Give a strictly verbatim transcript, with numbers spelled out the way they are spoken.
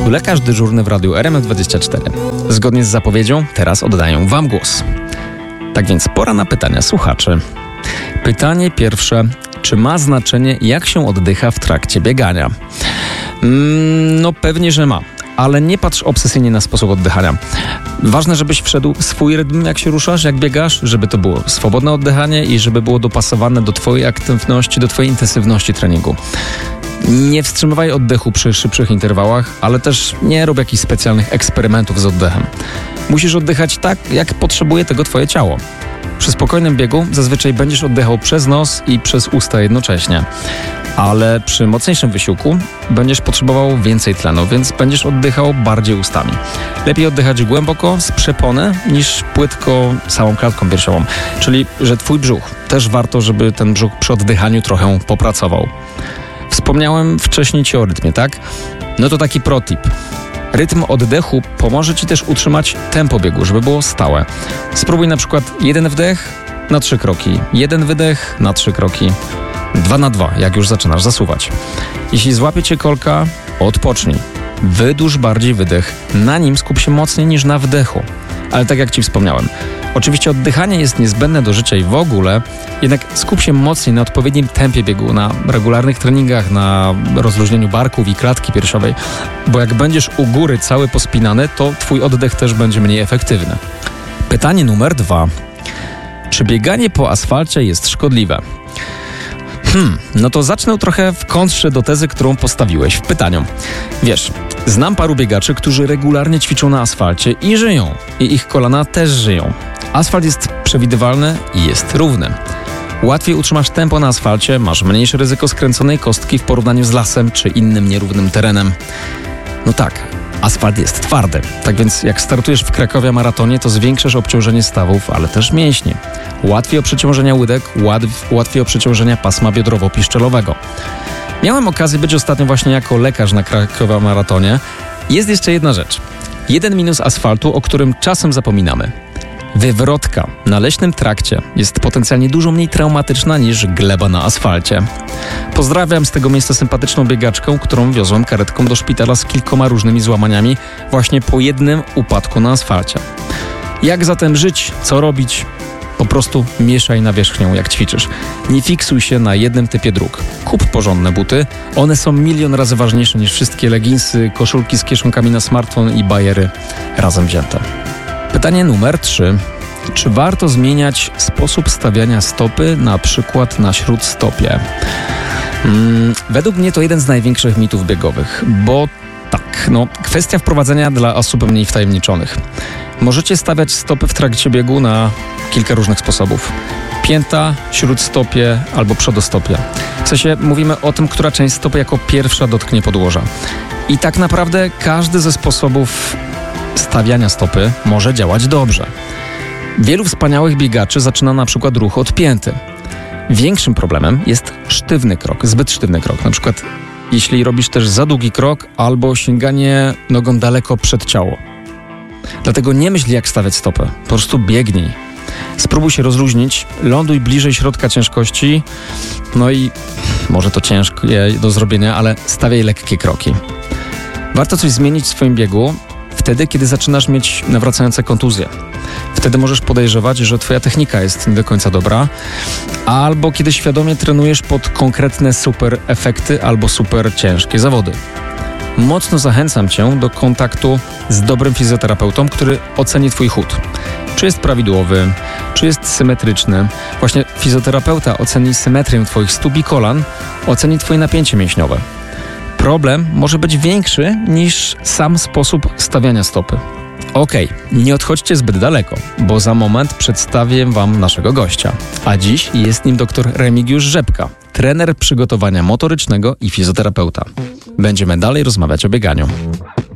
lekarz dyżurny w radiu R M F dwadzieścia cztery. Zgodnie z zapowiedzią, teraz oddaję Wam głos. Tak więc pora na pytania słuchaczy. Pytanie pierwsze. Czy ma znaczenie, jak się oddycha w trakcie biegania? Mm, no pewnie, że ma. Ale nie patrz obsesyjnie na sposób oddychania. Ważne, żebyś wszedł w swój rytm, jak się ruszasz, jak biegasz, żeby to było swobodne oddychanie i żeby było dopasowane do twojej aktywności, do twojej intensywności treningu. Nie wstrzymywaj oddechu przy szybszych interwałach, ale też nie rób jakichś specjalnych eksperymentów z oddechem. Musisz oddychać tak, jak potrzebuje tego twoje ciało. Przy spokojnym biegu zazwyczaj będziesz oddychał przez nos i przez usta jednocześnie. Ale przy mocniejszym wysiłku będziesz potrzebował więcej tlenu, więc będziesz oddychał bardziej ustami. Lepiej oddychać głęboko z przepony niż płytko całą klatką piersiową. Czyli, że twój brzuch też warto, żeby ten brzuch przy oddychaniu trochę popracował. Wspomniałem wcześniej ci o rytmie, tak? No to taki protip. Rytm oddechu pomoże ci też utrzymać tempo biegu, żeby było stałe. Spróbuj na przykład jeden wdech na trzy kroki, jeden wydech na trzy kroki, dwa na dwa, jak już zaczynasz zasuwać. Jeśli złapie cię kolka, odpocznij. Wydłuż bardziej wydech, na nim skup się mocniej niż na wdechu. Ale tak jak ci wspomniałem, oczywiście oddychanie jest niezbędne do życia i w ogóle, jednak skup się mocniej na odpowiednim tempie biegu, na regularnych treningach, na rozluźnieniu barków i klatki piersiowej, bo jak będziesz u góry cały pospinany, to twój oddech też będzie mniej efektywny. Pytanie numer dwa. Czy bieganie po asfalcie jest szkodliwe? Hmm, no to zacznę trochę w kontrze do tezy, którą postawiłeś w pytaniu. Wiesz, znam paru biegaczy, którzy regularnie ćwiczą na asfalcie i żyją. I ich kolana też żyją. Asfalt jest przewidywalny i jest równy. Łatwiej utrzymasz tempo na asfalcie, masz mniejsze ryzyko skręconej kostki w porównaniu z lasem czy innym nierównym terenem. No tak, asfalt jest twardy. Tak więc jak startujesz w Krakowie maratonie, to zwiększasz obciążenie stawów, ale też mięśni. Łatwiej o przeciążenia łydek, łatw, łatwiej o przeciążenia pasma biodrowo-piszczelowego. Miałem okazję być ostatnio właśnie jako lekarz na Krakowa maratonie. Jest jeszcze jedna rzecz. Jeden minus asfaltu, o którym czasem zapominamy. Wywrotka na leśnym trakcie jest potencjalnie dużo mniej traumatyczna niż gleba na asfalcie. Pozdrawiam z tego miejsca sympatyczną biegaczkę, którą wiozłem karetką do szpitala z kilkoma różnymi złamaniami właśnie po jednym upadku na asfalcie. Jak zatem żyć? Co robić? Po prostu mieszaj nawierzchnię, jak ćwiczysz. Nie fiksuj się na jednym typie dróg. Kup porządne buty. One są milion razy ważniejsze niż wszystkie leginsy, koszulki z kieszonkami na smartfon i bajery razem wzięte. Pytanie numer trzy. Czy warto zmieniać sposób stawiania stopy, na przykład na śródstopie? Hmm, według mnie to jeden z największych mitów biegowych, bo tak, no, kwestia wprowadzenia dla osób mniej wtajemniczonych. Możecie stawiać stopy w trakcie biegu na kilka różnych sposobów. Pięta, śródstopie albo przodostopie. W sensie mówimy o tym, która część stopy jako pierwsza dotknie podłoża. I tak naprawdę każdy ze sposobów stawiania stopy może działać dobrze. Wielu wspaniałych biegaczy zaczyna na przykład ruch od pięty. Większym problemem jest sztywny krok, zbyt sztywny krok. Na przykład jeśli robisz też za długi krok albo sięganie nogą daleko przed ciało. Dlatego nie myśl, jak stawiać stopę. Po prostu biegnij. Spróbuj się rozluźnić, ląduj bliżej środka ciężkości, no i może to ciężkie do zrobienia, ale stawiaj lekkie kroki. Warto coś zmienić w swoim biegu wtedy, kiedy zaczynasz mieć nawracające kontuzje. Wtedy możesz podejrzewać, że twoja technika jest nie do końca dobra, albo kiedy świadomie trenujesz pod konkretne super efekty albo super ciężkie zawody. Mocno zachęcam cię do kontaktu z dobrym fizjoterapeutą, który oceni twój chód. Czy jest prawidłowy, czy jest symetryczny. Właśnie fizjoterapeuta oceni symetrię twoich stóp i kolan, oceni twoje napięcie mięśniowe. Problem może być większy niż sam sposób stawiania stopy. Okej, nie odchodźcie zbyt daleko, bo za moment przedstawię wam naszego gościa. A dziś jest nim dr Remigiusz Rzepka, trener przygotowania motorycznego i fizjoterapeuta. Będziemy dalej rozmawiać o bieganiu.